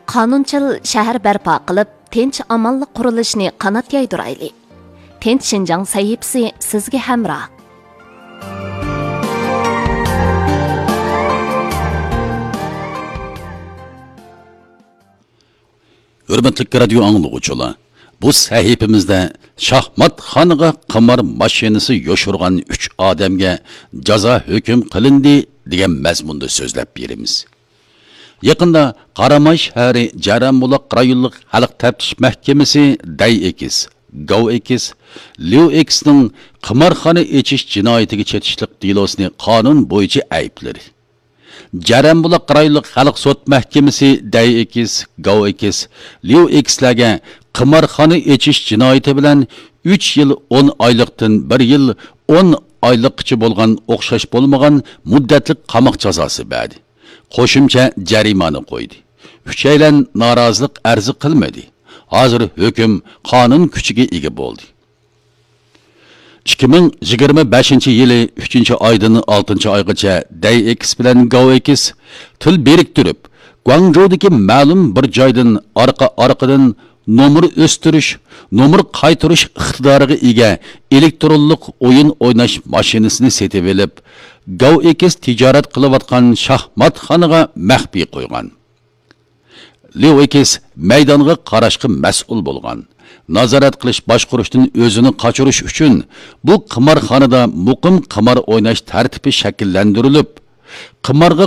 qonunchil shahar barpo qilib, tinch amonlik qurilishini qanot yaydiraylik. Tinch Shinjang sahifasi sizga hamroh. Hürmetli radyo anlıqçılar, bu sahifimizde Şahmat Xanıga qimar mashinasi yoshurgan 3 odamga jazo hukm qilindi degan mazmunda so'zlab beramiz. Yaqinda Qaramay shahri Jaranbuloq rayonlik xalq taftish mahkamasi DayX, GovX, LewXning qimarxona echish jinoyatiga chetishlik delosini qonun bo'yicha aybladi. Jaranbuloq rayonlik xalq sud mahkamasi DayX, GovX, LewXlarga qimarxona echish jinoyati bilan 3 yil 10 oylikdan 1 yil 10 oylikgacha bo'lgan o'xshash bo'lmagan muddatlik qamoq jazosi berdi. Qo'shimcha jarimani qo'ydi. Uchaylan norozilik arzi qilmadi. Hozir hukm qonun kuchiga ega bo'ldi. 2025-yili 3-oydan 6-oygacha DayX bilan GovX til beriktirib, Guangzhoudagi ma'lum bir joydan orqa-orqadan nomer o'stirish, nomer qaytarish iqtidoriga ega elektronlik o'yin o'ynash mashinasini setib olib, GovX tijorat qilayotgan Shahmat Xonga maxfiy qo'ygan. LewX maydonga qarashga mas'ul bo'lgan. Nazorat qilish boshqarishdan o'zini qochirish uchun bu qimarxonada muqim qimar o'ynash tartibi shakllantirilib, qimarga